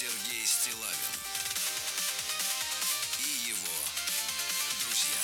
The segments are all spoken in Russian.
Сергей Стиллавин и его друзья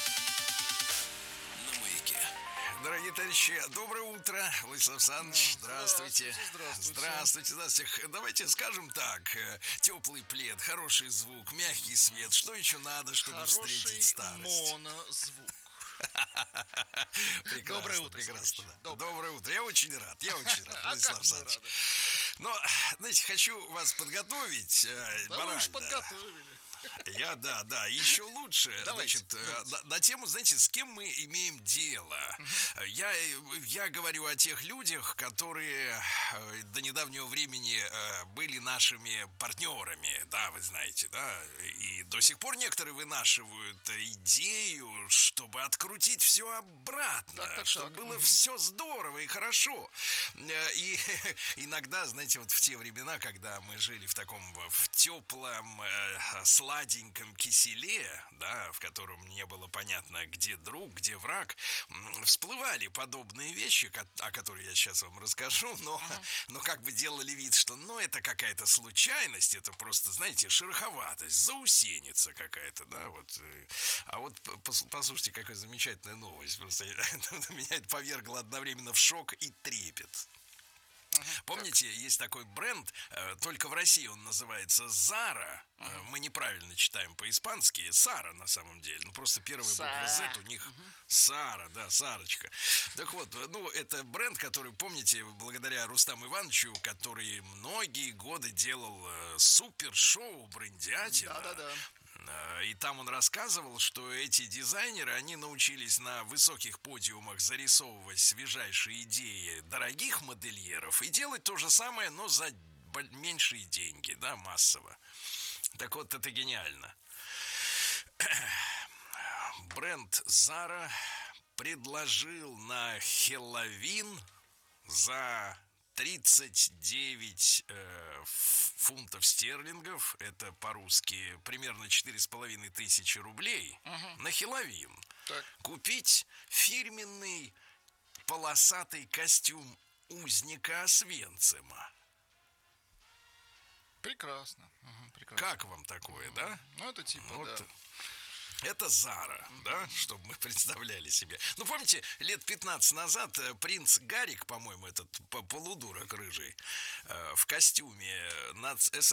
на Маяке. Дорогие товарищи, доброе утро. Владислав Александрович, здравствуйте. Здравствуйте. Давайте скажем так. Теплый плед, хороший звук, мягкий свет. Что еще надо, чтобы встретить старость? Монозвук. Прекрасно, Доброе утро, прекрасно. да. Доброе утро. Я очень рад, Владислав Александрович. Но, знаете, хочу вас подготовить. Да вы уж подготовили. Да, еще лучше. Давайте. Значит, на тему, знаете, с кем мы имеем дело. Я говорю о тех людях, которые до недавнего времени были нашими партнерами, да, вы знаете, да, и до сих пор некоторые вынашивают идею, чтобы открутить все обратно, Так. чтобы было все здорово и хорошо. И иногда, знаете, вот в те времена, когда мы жили в таком в теплом, сладеньком киселе, да, в котором не было понятно, где друг, где враг, всплывали подобные вещи, о которых я сейчас вам расскажу, но как бы делали вид, что, это какая-то случайность, это просто, знаете, шероховатость, заусеница какая-то, да, вот. А вот послушайте, какая замечательная новость, просто меня это повергло одновременно в шок и трепет. Помните, есть такой бренд, только в России он называется Zara. Мы неправильно читаем по-испански. Сара на самом деле. Просто первая буква Z у них Сара, да, Сарочка. Так вот, это бренд, который, помните, благодаря Рустаму Ивановичу, который многие годы делал супер-шоу брендятина. Да. И там он рассказывал, что эти дизайнеры, они научились на высоких подиумах зарисовывать свежайшие идеи дорогих модельеров и делать то же самое, но за меньшие деньги, да, массово. Так вот, это гениально. Бренд Zara предложил на Хэллоуин за 39 фунтов стерлингов, это по-русски примерно 4500 рублей, на Хэллоуин купить фирменный полосатый костюм узника Освенцима. Прекрасно. Как вам такое, да? Это типа, да. Это Zara, да, чтобы мы представляли себе. Помните, лет 15 назад принц Гарик, по-моему, этот полудурок рыжий, в костюме